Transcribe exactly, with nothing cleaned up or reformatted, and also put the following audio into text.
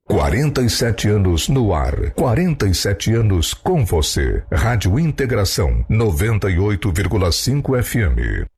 quarenta e sete anos no ar, quarenta e sete anos com você. Rádio Integração noventa e oito vírgula cinco F M.